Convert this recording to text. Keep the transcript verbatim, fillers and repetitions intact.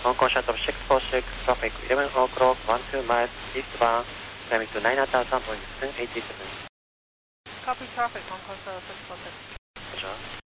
Hong Kong Shuttle six four six, traffic eleven o'clock, twelve miles eastbound, climbing to nine thousand point eight seven. Copy traffic, Hong Kong Shuttle six four six. Roger.